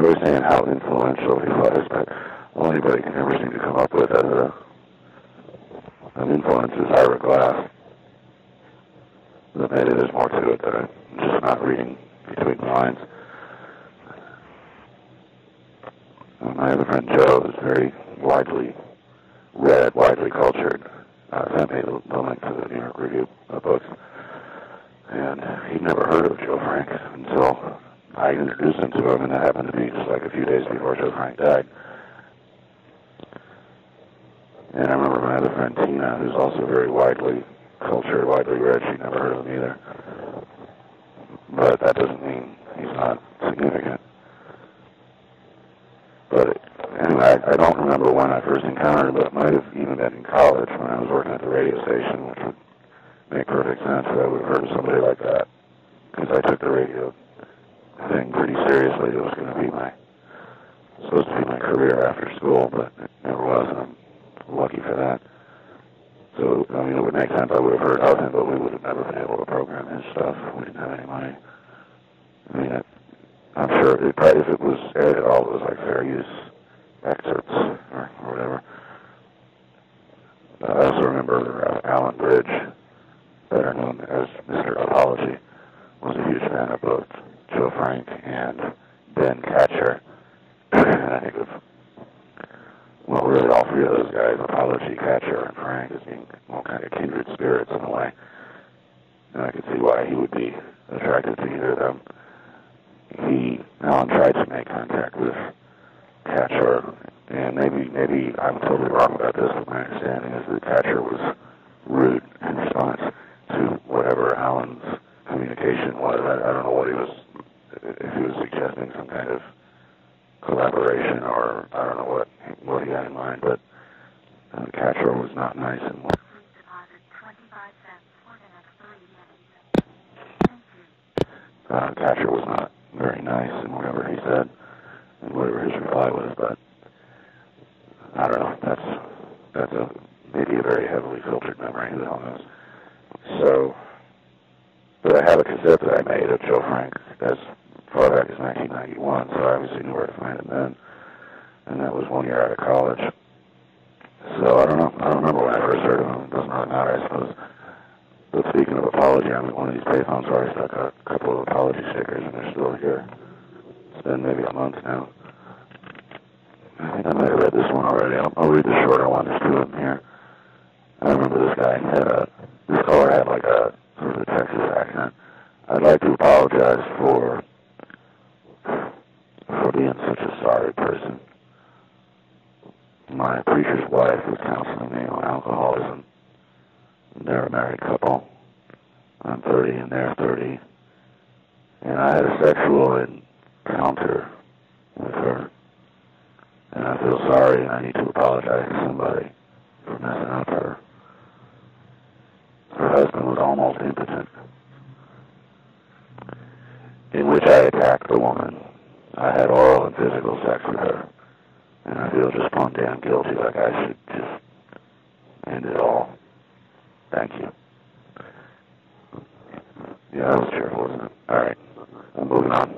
were saying how influential he was, but all anybody can ever seem to come up with as an influence is Ira Glass. But maybe there's more to it that I'm just not reading between the lines. My other friend Joe is very widely read, widely cultured. Sent me the link to the New York Review of Books. And he'd never heard of Joe Frank until I introduced him to him, and that happened to be just like a few days before Joe Frank died. And I remember my other friend Tina, who's also very widely cultured, widely read, she never heard of him either. But that doesn't mean he's not significant. But anyway, I don't remember when I first encountered him, but it might have even been in college when I was working at the radio station, which would make perfect sense that I would have heard of somebody like that. Because I took the radio thing pretty seriously. It was going to be supposed to be my career after school, but it never was, and I'm lucky for that. So, I mean, it would make sense I would have heard of him, but we would have never been able to program his stuff. We didn't have any money. I mean, I'm sure if it was aired at all, it was like fair use excerpts or whatever. I also remember Alan Bridge, better known as Mr. Apology, was a huge fan of both Joe Frank and Ben Catcher. And I think of, well, really all three of those guys, Apology, Catcher, and Frank, as being all kind of kindred spirits in a way. And I could see why he would be attracted to either of them. Alan tried to make contact with Catcher, and maybe I'm totally wrong about this, but my understanding is that Catcher was rude in response to whatever Alan's communication was. I don't know what if he was suggesting some kind of collaboration, or I don't know what he had in mind, but Catcher was not nice and Catcher was not very nice in whatever he said and whatever his reply was, but I don't know. That's maybe a very heavily filtered memory. Who the hell knows? So, but I have a cassette that I made of Joe Frank as far back as 1991, so I obviously knew where to find him then, and that was 1 year out of college. So I don't know. I don't remember when I first heard of him. It doesn't really matter, I suppose. But speaking of apology, I'm at one of these payphones where I stuck a couple of apology stickers, and they're still here. It's been maybe a month now. I think I might have read this one already. I'll read the shorter one. There's two of them here. I remember this guy this caller had like a sort of a Texas accent. I'd like to apologize for being such a sorry person. My preacher's wife was counseling me on alcoholism. They're a married couple. I'm 30 and they're 30. And I had a sexual encounter with her. And I feel sorry and I need to apologize to somebody for messing up her. Her husband was almost impotent. In which I attacked the woman. I had oral and physical sex with her. And I feel just plumb damn guilty, like I should just end it all. Thank you. Yeah, that was cheerful, wasn't it? All right. I'm moving on.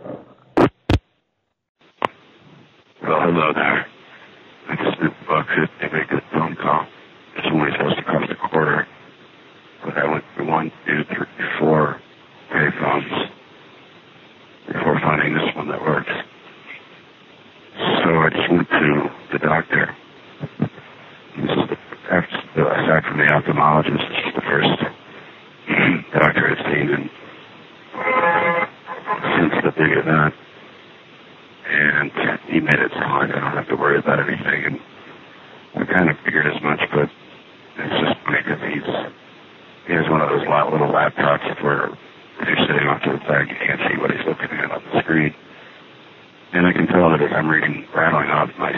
Well, hello there. I just did Buck to make a phone call. It's only supposed to cost a quarter. But I went through 1, 2, 3, 4 payphones before finding this one that works. So I just went to the doctor. This is aside from the ophthalmologist, this is the first doctor I've seen since the big event. And he made it sound like I don't have to worry about anything. And I kind of figured as much, but it's just funny because he has one of those little laptops where if you're sitting off to the side, you can't see what he's looking at on the screen. And I can tell that as I'm rattling off my